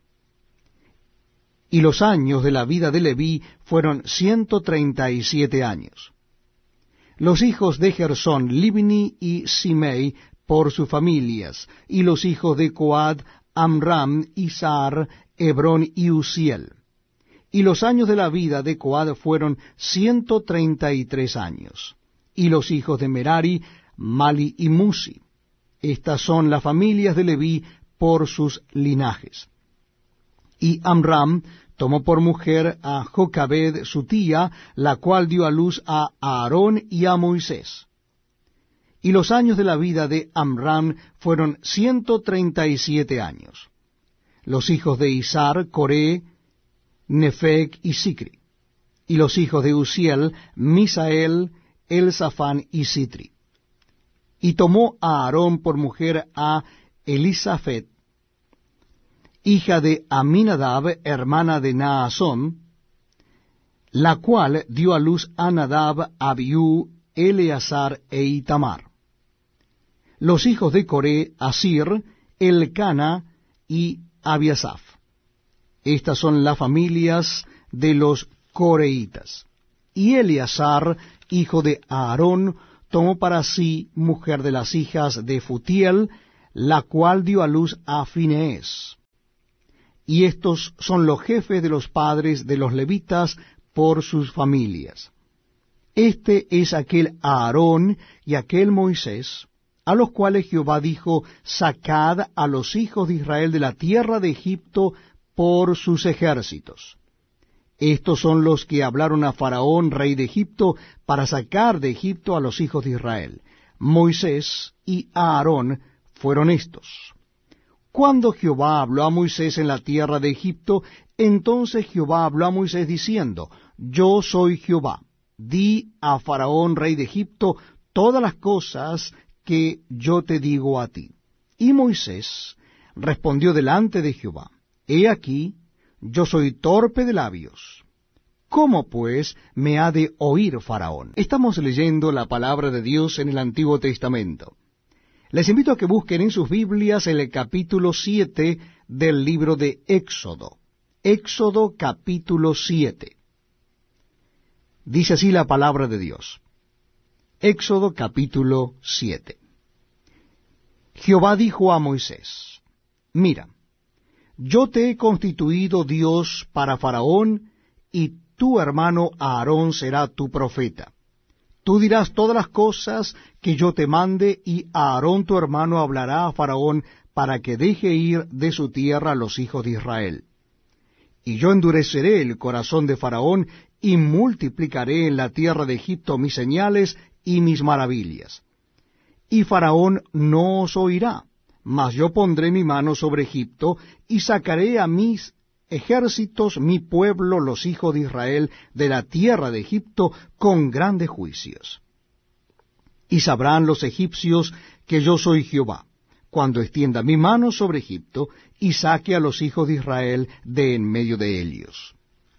Y los años de la vida de Leví fueron 137 años. Los hijos de Gersón, Libni y Simei por sus familias, y los hijos de Coat, Amram, Izar, Hebrón y Uziel. Y los años de la vida de Coat fueron 133 años. Y los hijos de Merari, Mali y Musi. Estas son las familias de Leví por sus linajes. Y Amram tomó por mujer a Jocabed su tía, la cual dio a luz a Aarón y a Moisés. Y los años de la vida de Amram fueron 137 años. Los hijos de Izar, Coré, Nefeg y Sicri. Y los hijos de Uziel, Misael, Elzafán y Sitri. Y tomó a Aarón por mujer a Elisafet, hija de Aminadab, hermana de Naasón, la cual dio a luz a Nadab, Abiú, Eleazar e Itamar. Los hijos de Coré, Asir, Elcana y Abiasaph. Estas son las familias de los coreitas. Y Eleazar hijo de Aarón, tomó para sí mujer de las hijas de Futiel, la cual dio a luz a Finees. Y estos son los jefes de los padres de los levitas por sus familias. Este es aquel Aarón y aquel Moisés, a los cuales Jehová dijo, sacad a los hijos de Israel de la tierra de Egipto por sus ejércitos. Estos son los que hablaron a Faraón, rey de Egipto, para sacar de Egipto a los hijos de Israel. Moisés y Aarón fueron estos. Cuando Jehová habló a Moisés en la tierra de Egipto, entonces Jehová habló a Moisés diciendo, yo soy Jehová, di a Faraón, rey de Egipto, todas las cosas que yo te digo a ti. Y Moisés respondió delante de Jehová, he aquí, yo soy torpe de labios. ¿Cómo pues me ha de oír Faraón? Estamos leyendo la palabra de Dios en el Antiguo Testamento. Les invito a que busquen en sus Biblias el capítulo 7 del libro de Éxodo. Éxodo capítulo 7. Dice así la palabra de Dios. Éxodo capítulo 7. Jehová dijo a Moisés, mira, yo te he constituido Dios para Faraón, y tu hermano Aarón será tu profeta. Tú dirás todas las cosas que yo te mande, y Aarón tu hermano hablará a Faraón para que deje ir de su tierra a los hijos de Israel. Y yo endureceré el corazón de Faraón, y multiplicaré en la tierra de Egipto mis señales y mis maravillas. Y Faraón no os oirá, mas yo pondré mi mano sobre Egipto, y sacaré a mis ejércitos, mi pueblo, los hijos de Israel, de la tierra de Egipto, con grandes juicios. Y sabrán los egipcios que yo soy Jehová, cuando extienda mi mano sobre Egipto, y saque a los hijos de Israel de en medio de ellos.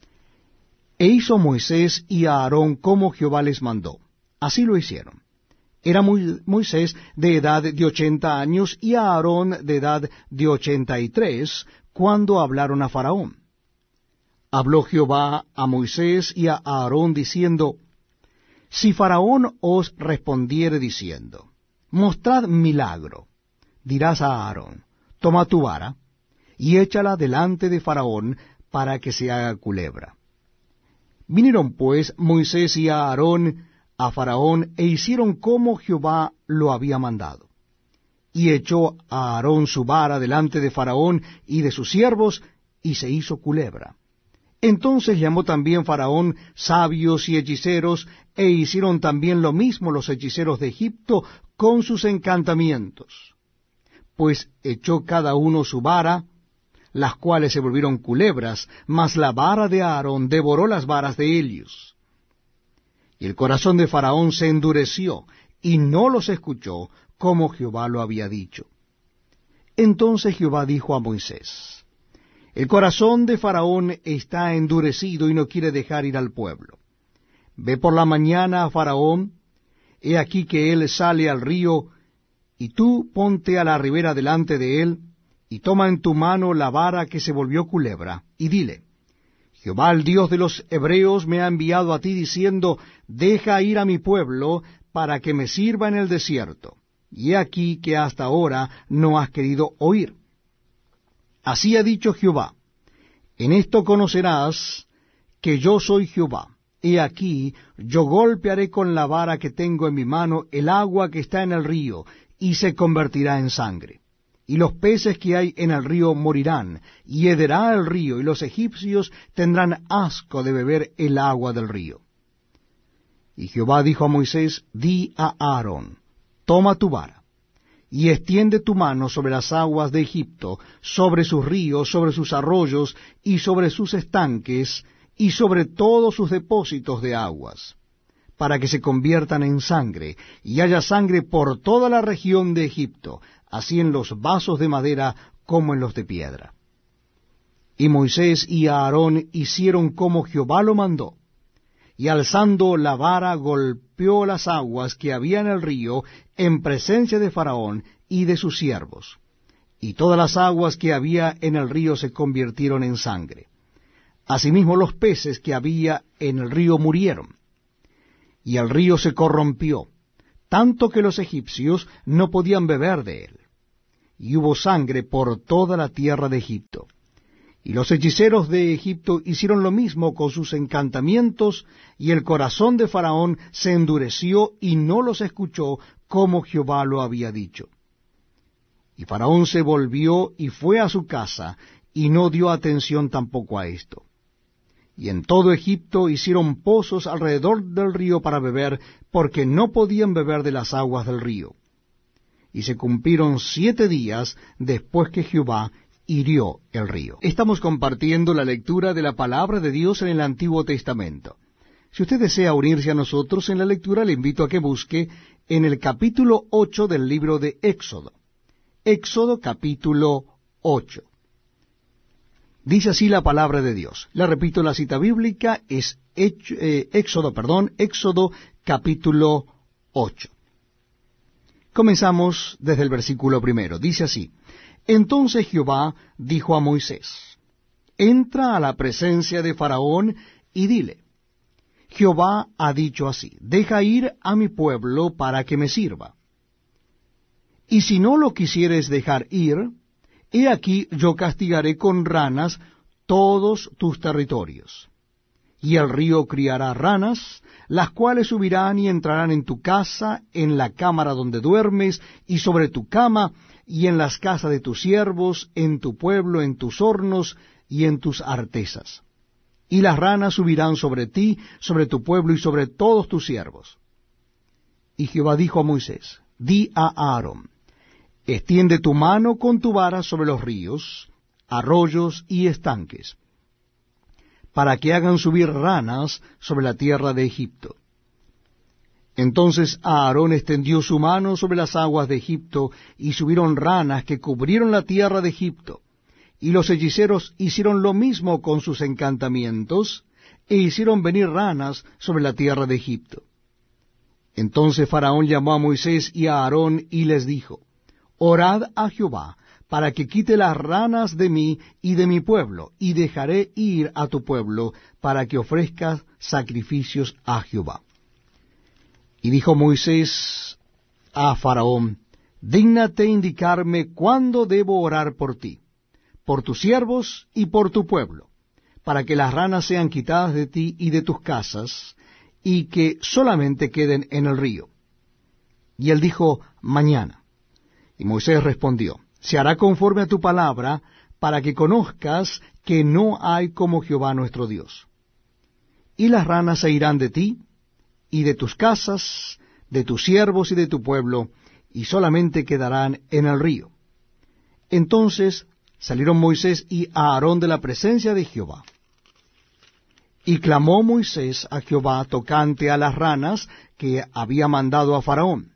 E hizo Moisés y Aarón como Jehová les mandó. Así lo hicieron. Era Moisés de edad de 80 años y Aarón de edad de 83, cuando hablaron a Faraón. Habló Jehová a Moisés y a Aarón diciendo, si Faraón os respondiere diciendo, mostrad milagro, dirás a Aarón, toma tu vara, y échala delante de Faraón, para que se haga culebra. Vinieron pues Moisés y Aarón a Faraón, e hicieron como Jehová lo había mandado. Y echó a Aarón su vara delante de Faraón y de sus siervos, y se hizo culebra. Entonces llamó también Faraón sabios y hechiceros, e hicieron también lo mismo los hechiceros de Egipto con sus encantamientos. Pues echó cada uno su vara, las cuales se volvieron culebras, mas la vara de Aarón devoró las varas de ellos. Y el corazón de Faraón se endureció, y no los escuchó, como Jehová lo había dicho. Entonces Jehová dijo a Moisés, el corazón de Faraón está endurecido y no quiere dejar ir al pueblo. Ve por la mañana a Faraón, he aquí que él sale al río, y tú ponte a la ribera delante de él, y toma en tu mano la vara que se volvió culebra, y dile, Jehová el Dios de los hebreos me ha enviado a ti diciendo, deja ir a mi pueblo para que me sirva en el desierto. Y he aquí que hasta ahora no has querido oír. Así ha dicho Jehová, en esto conocerás que yo soy Jehová. He aquí, yo golpearé con la vara que tengo en mi mano el agua que está en el río, y se convertirá en sangre. Y los peces que hay en el río morirán, y hederá el río, y los egipcios tendrán asco de beber el agua del río. Y Jehová dijo a Moisés, di a Aarón, toma tu vara, y extiende tu mano sobre las aguas de Egipto, sobre sus ríos, sobre sus arroyos, y sobre sus estanques, y sobre todos sus depósitos de aguas, para que se conviertan en sangre, y haya sangre por toda la región de Egipto, así en los vasos de madera como en los de piedra. Y Moisés y Aarón hicieron como Jehová lo mandó, y alzando la vara golpeó las aguas que había en el río en presencia de Faraón y de sus siervos, y todas las aguas que había en el río se convirtieron en sangre. Asimismo los peces que había en el río murieron. y el río se corrompió, tanto que los egipcios no podían beber de él. Y hubo sangre por toda la tierra de Egipto. Y los hechiceros de Egipto hicieron lo mismo con sus encantamientos, y el corazón de Faraón se endureció y no los escuchó como Jehová lo había dicho. Y Faraón se volvió y fue a su casa, y no dio atención tampoco a esto. Y en todo Egipto hicieron pozos alrededor del río para beber, porque no podían beber de las aguas del río. Y se cumplieron 7 días después que Jehová hirió el río. Estamos compartiendo la lectura de la palabra de Dios en el Antiguo Testamento. Si usted desea unirse a nosotros en la lectura, le invito a que busque en el capítulo 8 del libro de Éxodo. Éxodo capítulo 8. Dice así la palabra de Dios. Le repito, la cita bíblica es Éxodo capítulo 8. Comenzamos desde el versículo 1. Dice así: Entonces Jehová dijo a Moisés: Entra a la presencia de Faraón y dile: Jehová ha dicho así: Deja ir a mi pueblo para que me sirva. Y si no lo quisieres dejar ir, he aquí yo castigaré con ranas todos tus territorios. Y el río criará ranas, las cuales subirán y entrarán en tu casa, en la cámara donde duermes, y sobre tu cama, y en las casas de tus siervos, en tu pueblo, en tus hornos, y en tus artesas. Y las ranas subirán sobre ti, sobre tu pueblo, y sobre todos tus siervos. Y Jehová dijo a Moisés: Di a Aarón: Extiende tu mano con tu vara sobre los ríos, arroyos y estanques, para que hagan subir ranas sobre la tierra de Egipto. Entonces Aarón extendió su mano sobre las aguas de Egipto, y subieron ranas que cubrieron la tierra de Egipto. Y los hechiceros hicieron lo mismo con sus encantamientos, e hicieron venir ranas sobre la tierra de Egipto. Entonces Faraón llamó a Moisés y a Aarón, y les dijo: Orad a Jehová, para que quite las ranas de mí y de mi pueblo, y dejaré ir a tu pueblo, para que ofrezcas sacrificios a Jehová. Y dijo Moisés a Faraón: Dígnate indicarme cuándo debo orar por ti, por tus siervos y por tu pueblo, para que las ranas sean quitadas de ti y de tus casas, y que solamente queden en el río. Y él dijo: Mañana. Y Moisés respondió: Se hará conforme a tu palabra, para que conozcas que no hay como Jehová nuestro Dios. Y las ranas se irán de ti, y de tus casas, de tus siervos y de tu pueblo, y solamente quedarán en el río. Entonces salieron Moisés y Aarón de la presencia de Jehová. Y clamó Moisés a Jehová tocante a las ranas que había mandado a Faraón.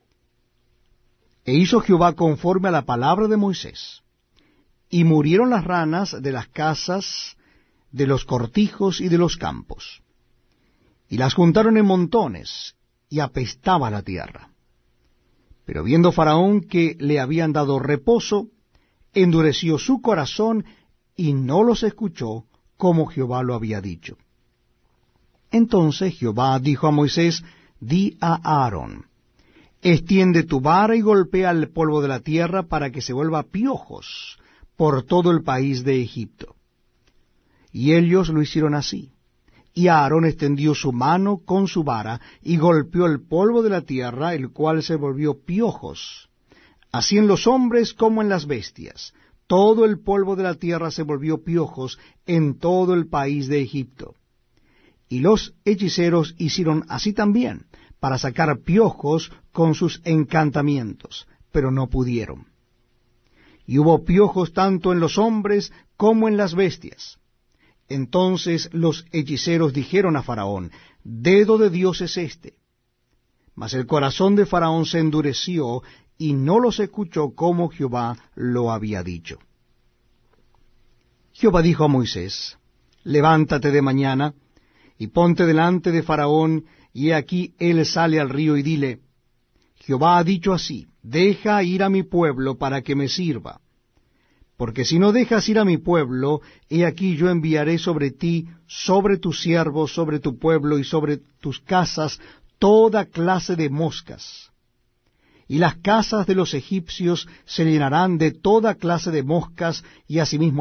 E hizo Jehová conforme a la palabra de Moisés. Y murieron las ranas de las casas, de los cortijos y de los campos. Y las juntaron en montones, y apestaba la tierra. Pero viendo Faraón que le habían dado reposo, endureció su corazón, y no los escuchó, como Jehová lo había dicho. Entonces Jehová dijo a Moisés: Di a Aarón: Extiende tu vara y golpea el polvo de la tierra, para que se vuelva piojos por todo el país de Egipto. Y ellos lo hicieron así. Y Aarón extendió su mano con su vara, y golpeó el polvo de la tierra, el cual se volvió piojos, así en los hombres como en las bestias. Todo el polvo de la tierra se volvió piojos en todo el país de Egipto. Y los hechiceros hicieron así también, para sacar piojos con sus encantamientos, pero no pudieron. Y hubo piojos tanto en los hombres como en las bestias. Entonces los hechiceros dijeron a Faraón: Dedo de Dios es este. Mas el corazón de Faraón se endureció, y no los escuchó como Jehová lo había dicho. Jehová dijo a Moisés: Levántate de mañana, y ponte delante de Faraón, y he aquí él sale al río, y dile: Jehová ha dicho así: Deja ir a mi pueblo para que me sirva. Porque si no dejas ir a mi pueblo, he aquí yo enviaré sobre ti, sobre tus siervos, sobre tu pueblo y sobre tus casas, toda clase de moscas. Y las casas de los egipcios se llenarán de toda clase de moscas, y asimismo